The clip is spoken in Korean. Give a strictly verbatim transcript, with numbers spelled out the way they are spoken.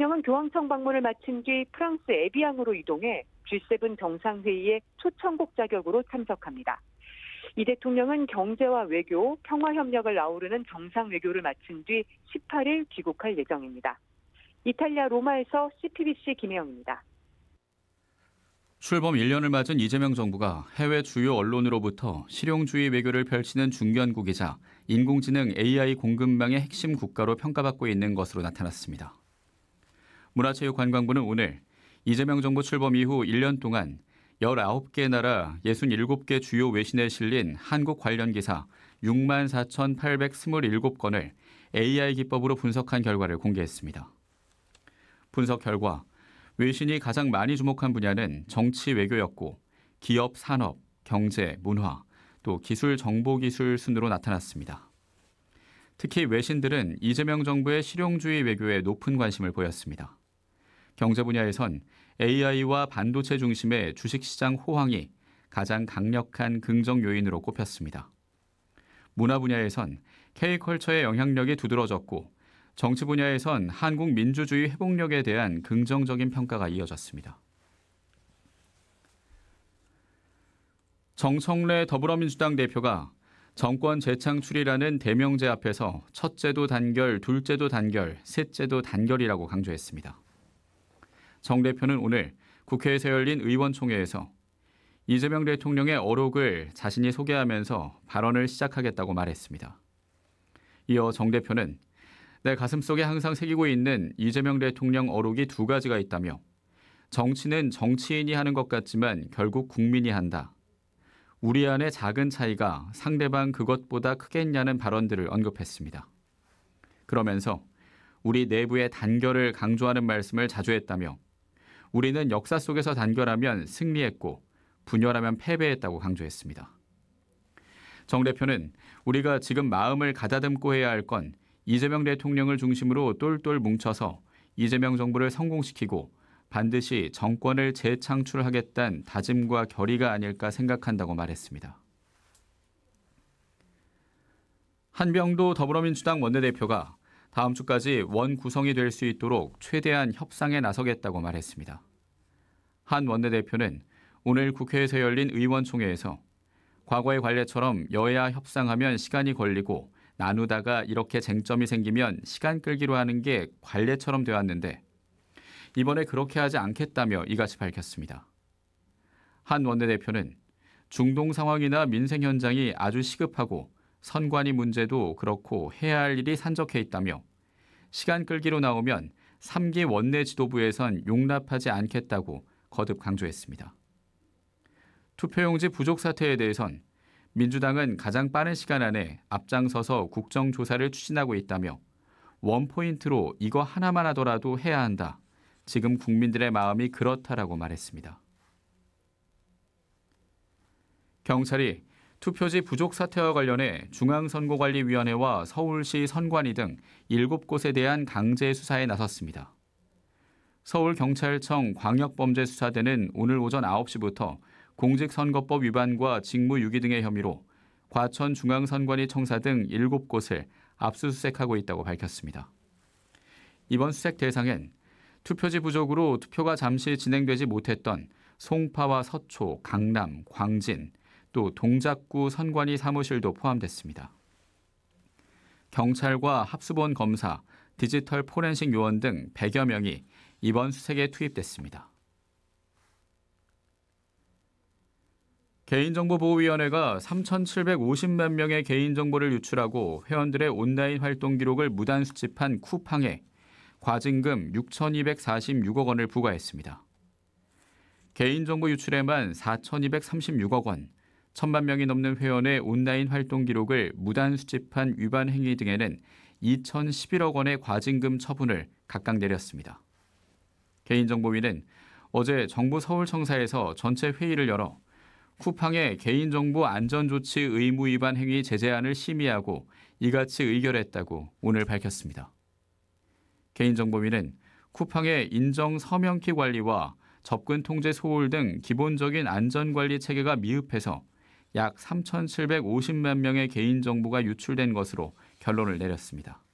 대통령은 교황청 방문을 마친 뒤 프랑스 에비앙으로 이동해 지 세븐 정상회의에 초청국 자격으로 참석합니다. 이 대통령은 경제와 외교, 평화협력을 아우르는 정상 외교를 마친 뒤 십팔 일 귀국할 예정입니다. 이탈리아 로마에서 씨피비씨 김혜영입니다. 출범 일 년을 맞은 이재명 정부가 해외 주요 언론으로부터 실용주의 외교를 펼치는 중견국이자 인공지능 에이아이 공급망의 핵심 국가로 평가받고 있는 것으로 나타났습니다. 문화체육관광부는 오늘 이재명 정부 출범 이후 일 년 동안 열아홉 개 나라 예순일곱 개 주요 외신에 실린 한국 관련 기사 육만 사천팔백이십칠 건을 에이아이 기법으로 분석한 결과를 공개했습니다. 분석 결과 외신이 가장 많이 주목한 분야는 정치 외교였고 기업, 산업, 경제, 문화, 또 기술, 정보기술 순으로 나타났습니다. 특히 외신들은 이재명 정부의 실용주의 외교에 높은 관심을 보였습니다. 경제 분야에선 에이아이와 반도체 중심의 주식시장 호황이 가장 강력한 긍정 요인으로 꼽혔습니다. 문화 분야에선 K컬처의 영향력이 두드러졌고 정치 분야에선 한국 민주주의 회복력에 대한 긍정적인 평가가 이어졌습니다. 정청래 더불어민주당 대표가 정권 재창출이라는 대명제 앞에서 첫째도 단결, 둘째도 단결, 셋째도 단결이라고 강조했습니다. 정 대표는 오늘 국회에서 열린 의원총회에서 이재명 대통령의 어록을 자신이 소개하면서 발언을 시작하겠다고 말했습니다. 이어 정 대표는 내 가슴속에 항상 새기고 있는 이재명 대통령 어록이 두 가지가 있다며 정치는 정치인이 하는 것 같지만 결국 국민이 한다. 우리 안의 작은 차이가 상대방 그것보다 크겠냐는 발언들을 언급했습니다. 그러면서 우리 내부의 단결을 강조하는 말씀을 자주 했다며 우리는 역사 속에서 단결하면 승리했고 분열하면 패배했다고 강조했습니다. 정 대표는 우리가 지금 마음을 가다듬고 해야 할 건 이재명 대통령을 중심으로 똘똘 뭉쳐서 이재명 정부를 성공시키고 반드시 정권을 재창출하겠다는 다짐과 결의가 아닐까 생각한다고 말했습니다. 한병도 더불어민주당 원내대표가 다음 주까지 원 구성이 될 수 있도록 최대한 협상에 나서겠다고 말했습니다. 한 원내대표는 오늘 국회에서 열린 의원총회에서 과거의 관례처럼 여야 협상하면 시간이 걸리고 나누다가 이렇게 쟁점이 생기면 시간 끌기로 하는 게 관례처럼 되었는데 이번에 그렇게 하지 않겠다며 이같이 밝혔습니다. 한 원내대표는 중동 상황이나 민생 현장이 아주 시급하고 선관위 문제도 그렇고 해야 할 일이 산적해 있다며 시간 끌기로 나오면 삼 기 원내 지도부에선 용납하지 않겠다고 거듭 강조했습니다. 투표용지 부족 사태에 대해선 민주당은 가장 빠른 시간 안에 앞장서서 국정조사를 추진하고 있다며 원포인트로 이거 하나만 하더라도 해야 한다. 지금 국민들의 마음이 그렇다라고 말했습니다. 경찰이 투표지 부족 사태와 관련해 중앙선거관리위원회와 서울시 선관위 등 일곱 곳에 대한 강제 수사에 나섰습니다. 서울경찰청 광역범죄수사대는 오늘 오전 아홉 시부터 공직선거법 위반과 직무유기 등의 혐의로 과천 중앙선관위 청사 등 일곱 곳을 압수수색하고 있다고 밝혔습니다. 이번 수색 대상엔 투표지 부족으로 투표가 잠시 진행되지 못했던 송파와 서초, 강남, 광진, 또 동작구 선관위 사무실도 포함됐습니다. 경찰과 합수본 검사, 디지털 포렌식 요원 등 백여 명이 이번 수색에 투입됐습니다. 개인정보보호위원회가 삼천칠백오십만 명의 개인정보를 유출하고 회원들의 온라인 활동 기록을 무단 수집한 쿠팡에 과징금 육천이백사십육억 원을 부과했습니다. 개인정보 유출에만 사천이백삼십육억 원, 천만 명이 넘는 회원의 온라인 활동 기록을 무단 수집한 위반 행위 등에는 이천십일억 원의 과징금 처분을 각각 내렸습니다. 개인정보위는 어제 정부 서울청사에서 전체 회의를 열어 쿠팡의 개인정보 안전조치 의무 위반 행위 제재안을 심의하고 이같이 의결했다고 오늘 밝혔습니다. 개인정보위는 쿠팡의 인정 서명키 관리와 접근 통제 소홀 등 기본적인 안전관리 체계가 미흡해서 약 삼천칠백오십만 명의 개인정보가 유출된 것으로 결론을 내렸습니다.